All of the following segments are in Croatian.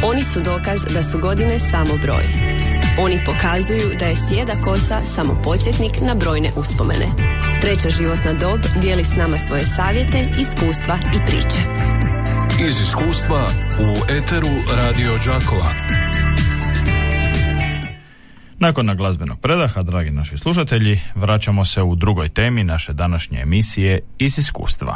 Oni su dokaz da su godine samo broj. Oni pokazuju da je sjeda kosa samo podsjetnik na brojne uspomene. Treća životna dob dijeli s nama svoje savjete, iskustva i priče. Iz iskustva u eteru Radio Đakova. Nakon glazbenog predaha, dragi naši slušatelji, vraćamo se u drugoj temi naše današnje emisije Iz iskustva.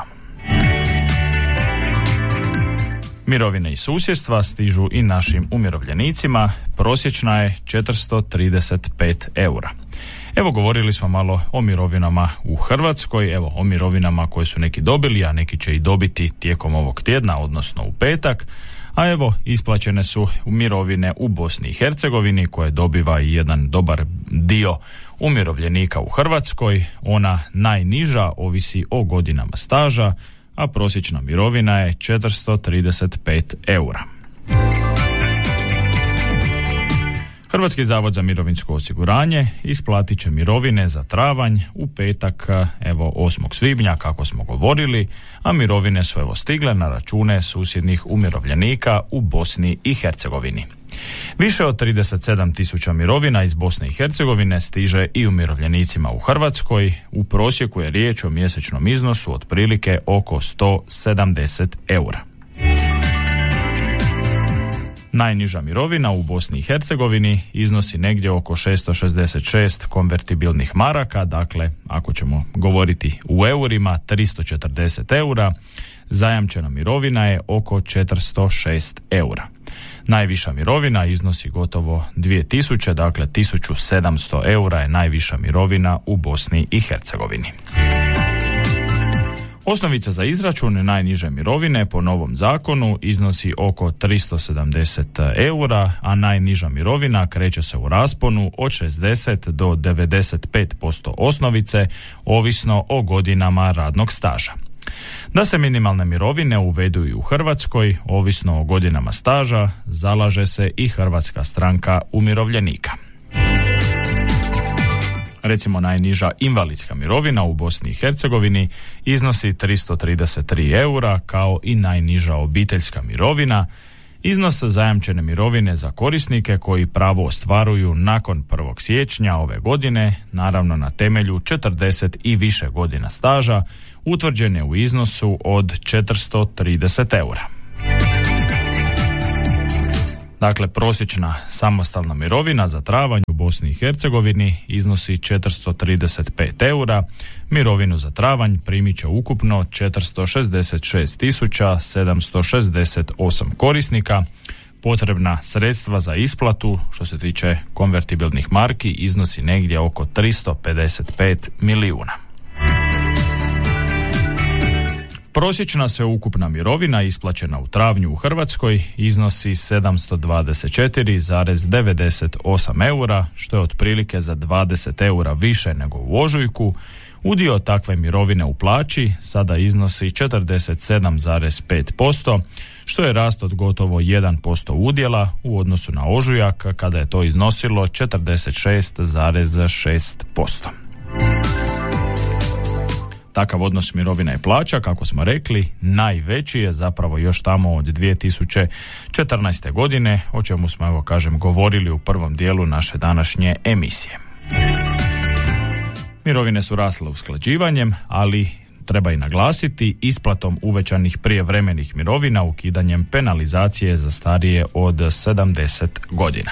Mirovine iz susjedstva stižu i našim umirovljenicima, prosječna je 435 eura. Evo, govorili smo malo o mirovinama u Hrvatskoj, evo o mirovinama koje su neki dobili, a neki će i dobiti tijekom ovog tjedna, odnosno u petak. A evo, isplaćene su mirovine u Bosni i Hercegovini, koje dobiva i jedan dobar dio umirovljenika u Hrvatskoj. Ona najniža ovisi o godinama staža, a prosječna mirovina je 435 eura. Hrvatski zavod za mirovinsko osiguranje isplatit će mirovine za travanj u petak, evo 8. svibnja, kako smo govorili, a mirovine su evo stigle na račune susjednih umirovljenika u Bosni i Hercegovini. Više od 37.000 mirovina iz Bosne i Hercegovine stiže i umirovljenicima u Hrvatskoj. U prosjeku je riječ o mjesečnom iznosu otprilike oko 170 eura. Najniža mirovina u Bosni i Hercegovini iznosi negdje oko 666 konvertibilnih maraka, dakle ako ćemo govoriti u eurima 340 eura, zajamčena mirovina je oko 406 eura. Najviša mirovina iznosi gotovo 2000, dakle 1700 eura je najviša mirovina u Bosni i Hercegovini. Osnovica za izračun najniže mirovine po novom zakonu iznosi oko 370 eura, a najniža mirovina kreće se u rasponu od 60 do 95% osnovice, ovisno o godinama radnog staža. Da se minimalne mirovine uvedu i u Hrvatskoj, ovisno o godinama staža, zalaže se i Hrvatska stranka umirovljenika. Recimo, najniža invalidska mirovina u Bosni i Hercegovini iznosi 333 eura, kao i najniža obiteljska mirovina. Iznos zajamčene mirovine za korisnike koji pravo ostvaruju nakon 1. siječnja ove godine, naravno na temelju 40 i više godina staža, utvrđen je u iznosu od 430 eura. Dakle, prosječna samostalna mirovina za travanj u Bosni i Hercegovini iznosi 435 eura. Mirovinu za travanj primit će ukupno 466.768 korisnika. Potrebna sredstva za isplatu, što se tiče konvertibilnih marki, iznosi negdje oko 355 milijuna. Prosječna sveukupna mirovina isplaćena u travnju u Hrvatskoj iznosi 724,98 eura, što je otprilike za 20 eura više nego u ožujku. Udio takve mirovine u plaći sada iznosi 47,5%, što je rast od gotovo 1% udjela u odnosu na ožujak, kada je to iznosilo 46,6%. Takav odnos mirovina i plaća, kako smo rekli, najveći je zapravo još tamo od 2014. godine, o čemu smo, evo kažem, govorili u prvom dijelu naše današnje emisije. Mirovine su rasle usklađivanjem, ali treba i naglasiti isplatom uvećanih prijevremenih mirovina, ukidanjem penalizacije za starije od 70 godina.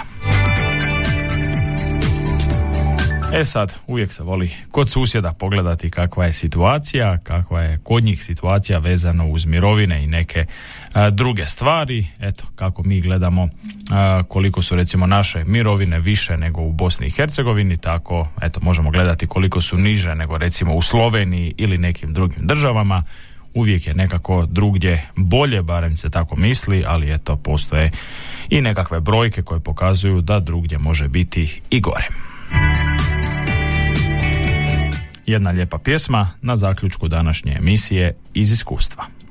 Sad, uvijek se voli kod susjeda pogledati kakva je situacija, kakva je kod njih situacija vezano uz mirovine i neke druge stvari. Eto, kako mi gledamo koliko su recimo naše mirovine više nego u Bosni i Hercegovini, tako eto možemo gledati koliko su niže nego recimo u Sloveniji ili nekim drugim državama. Uvijek je nekako drugdje bolje, barem se tako misli, ali eto postoje i nekakve brojke koje pokazuju da drugdje može biti i gore. Jedna lijepa pjesma na zaključku današnje emisije Iz iskustva.